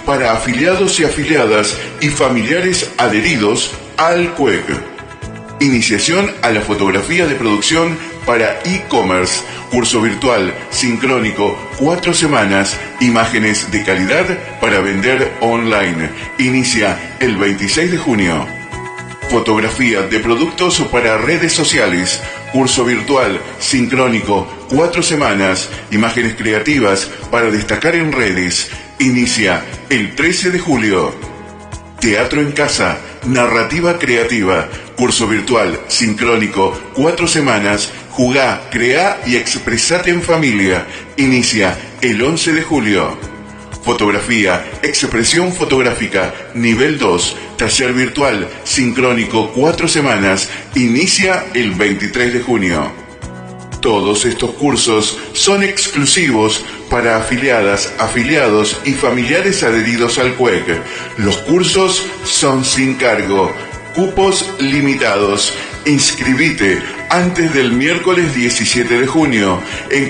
para afiliados y afiliadas y familiares adheridos al CUEC. Iniciación a la fotografía de producción para e-commerce. Curso virtual, sincrónico, 4 semanas, imágenes de calidad para vender online. Inicia el 26 de junio. Fotografía de productos para redes sociales. Curso virtual, sincrónico, 4 semanas, imágenes creativas para destacar en redes. Inicia el 13 de julio. Teatro en casa, narrativa creativa. Curso virtual, sincrónico, 4 semanas. Jugá, creá y expresate en familia. Inicia el 11 de julio. Fotografía, expresión fotográfica, nivel 2, taller virtual, sincrónico, 4 semanas. Inicia el 23 de junio. Todos estos cursos son exclusivos para afiliadas, afiliados y familiares adheridos al CUEC. Los cursos son sin cargo. Cupos limitados. Inscribite antes del miércoles 17 de junio en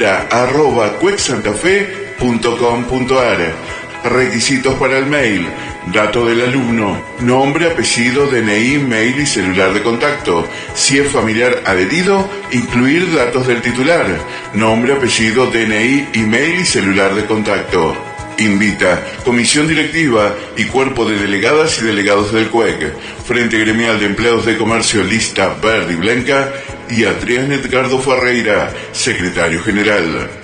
cultura@cuecsantafe.com.ar. Requisitos para el mail: dato del alumno, nombre, apellido, DNI, mail y celular de contacto. Si es familiar adherido, incluir datos del titular: nombre, apellido, DNI, email y celular de contacto. Invita Comisión Directiva y Cuerpo de Delegadas y Delegados del CUEC, Frente Gremial de Empleados de Comercio Lista Verde y Blanca, y Adrián Edgardo Ferreira, Secretario General.